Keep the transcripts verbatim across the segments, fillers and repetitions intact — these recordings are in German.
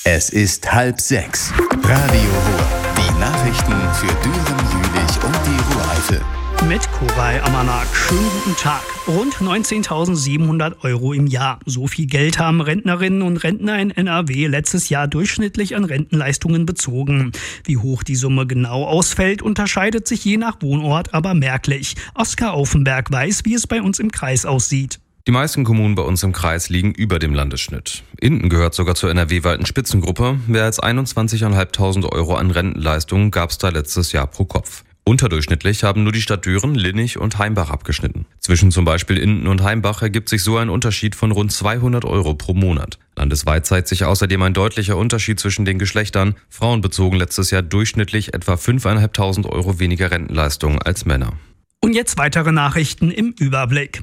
Es ist halb sechs. Radio Ruhr. Die Nachrichten für Düren, Jülich und die Ruhreifel. Mit Koray Amanak. Schönen guten Tag. Rund neunzehntausendsiebenhundert Euro im Jahr. So viel Geld haben Rentnerinnen und Rentner in N R W letztes Jahr durchschnittlich an Rentenleistungen bezogen. Wie hoch die Summe genau ausfällt, unterscheidet sich je nach Wohnort aber merklich. Oskar Aufenberg weiß, wie es bei uns im Kreis aussieht. Die meisten Kommunen bei uns im Kreis liegen über dem Landesschnitt. Ingen gehört sogar zur N R W-weiten Spitzengruppe. Mehr als einundzwanzigtausendfünfhundert Euro an Rentenleistungen gab es da letztes Jahr pro Kopf. Unterdurchschnittlich haben nur die Stadt Düren, Linnich und Heimbach abgeschnitten. Zwischen zum Beispiel Ingen und Heimbach ergibt sich so ein Unterschied von rund zweihundert Euro pro Monat. Landesweit zeigt sich außerdem ein deutlicher Unterschied zwischen den Geschlechtern. Frauen bezogen letztes Jahr durchschnittlich etwa fünftausendfünfhundert Euro weniger Rentenleistungen als Männer. Und jetzt weitere Nachrichten im Überblick.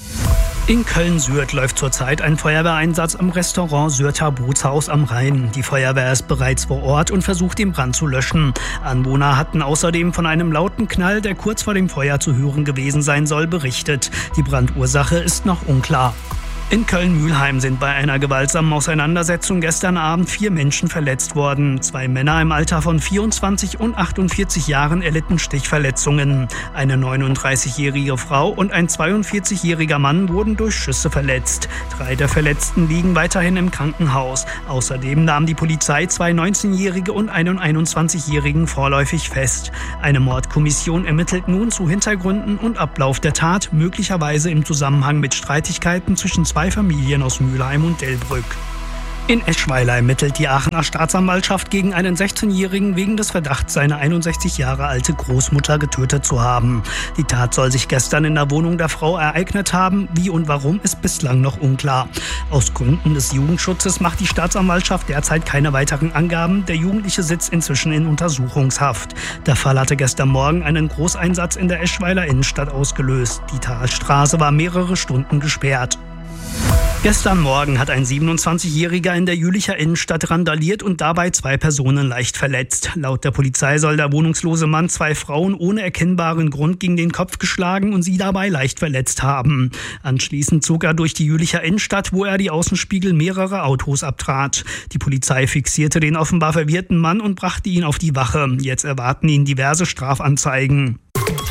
In Köln-Sürth läuft zurzeit ein Feuerwehreinsatz am Restaurant Sürther Bootshaus am Rhein. Die Feuerwehr ist bereits vor Ort und versucht, den Brand zu löschen. Anwohner hatten außerdem von einem lauten Knall, der kurz vor dem Feuer zu hören gewesen sein soll, berichtet. Die Brandursache ist noch unklar. In Köln-Mülheim sind bei einer gewaltsamen Auseinandersetzung gestern Abend vier Menschen verletzt worden. Zwei Männer im Alter von vierundzwanzig und achtundvierzig Jahren erlitten Stichverletzungen. Eine neununddreißigjährige Frau und ein zweiundvierzigjähriger Mann wurden durch Schüsse verletzt. Drei der Verletzten liegen weiterhin im Krankenhaus. Außerdem nahm die Polizei zwei neunzehnjährige und einen einundzwanzigjährigen vorläufig fest. Eine Mordkommission ermittelt nun zu Hintergründen und Ablauf der Tat, möglicherweise im Zusammenhang mit Streitigkeiten zwischen zwei Zwei Familien aus Mülheim und Delbrück. In Eschweiler ermittelt die Aachener Staatsanwaltschaft gegen einen sechzehnjährigen wegen des Verdachts, seine einundsechzig Jahre alte Großmutter getötet zu haben. Die Tat soll sich gestern in der Wohnung der Frau ereignet haben. Wie und warum ist bislang noch unklar. Aus Gründen des Jugendschutzes macht die Staatsanwaltschaft derzeit keine weiteren Angaben. Der Jugendliche sitzt inzwischen in Untersuchungshaft. Der Fall hatte gestern Morgen einen Großeinsatz in der Eschweiler Innenstadt ausgelöst. Die Talstraße war mehrere Stunden gesperrt. Gestern Morgen hat ein siebenundzwanzigjähriger in der Jülicher Innenstadt randaliert und dabei zwei Personen leicht verletzt. Laut der Polizei soll der wohnungslose Mann zwei Frauen ohne erkennbaren Grund gegen den Kopf geschlagen und sie dabei leicht verletzt haben. Anschließend zog er durch die Jülicher Innenstadt, wo er die Außenspiegel mehrerer Autos abtrat. Die Polizei fixierte den offenbar verwirrten Mann und brachte ihn auf die Wache. Jetzt erwarten ihn diverse Strafanzeigen.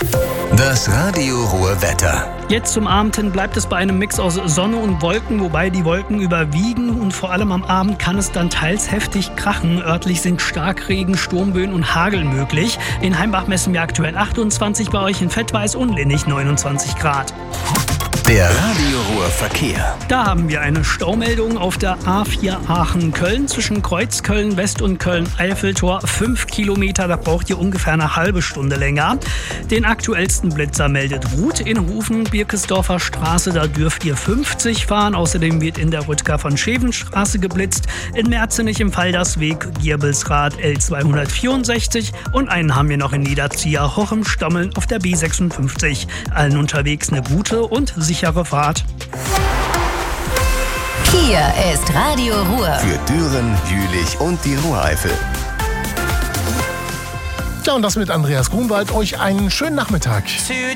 Das Radio Ruhr Wetter. Jetzt zum Abend hin bleibt es bei einem Mix aus Sonne und Wolken, wobei die Wolken überwiegen und vor allem am Abend kann es dann teils heftig krachen. Örtlich sind Starkregen, Sturmböen und Hagel möglich. In Heimbach messen wir aktuell achtundzwanzig, bei euch in Fettweiß und Linnich neunundzwanzig Grad. Der Radio Ruhr Verkehr. Da haben wir eine Staumeldung auf der A vier Aachen-Köln zwischen Kreuzköln West und Köln-Eiffeltor. Fünf Kilometer, da braucht ihr ungefähr eine halbe Stunde länger. Den aktuellsten Blitzer meldet Ruth in Rufen, Birkesdorfer Straße, da dürft ihr fünfzig fahren. Außerdem wird in der Rüttger von Schevenstraße geblitzt. In Merzenich im Faldersweg, Girbelsrad L zweihundertvierundsechzig und einen haben wir noch in Niederzieher, Hoch im Stammeln auf der B sechsundfünfzig. Allen unterwegs eine gute und sichere Fahrt. Hier ist Radio Ruhr. Für Düren, Jülich und die Ruhreifel. Ja, und das mit Andreas Grunwald. Euch einen schönen Nachmittag.